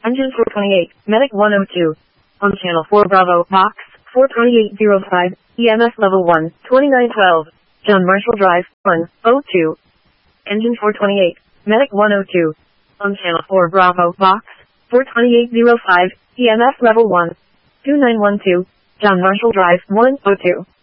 Engine 428, Medic 102. On channel 4 Bravo, box 42805, EMS level 1, 2912. John Marshall Drive, 102. Engine 428, Medic 102. On channel 4 Bravo, box 42805, EMS level 1, 2912. John Marshall Drive, 102.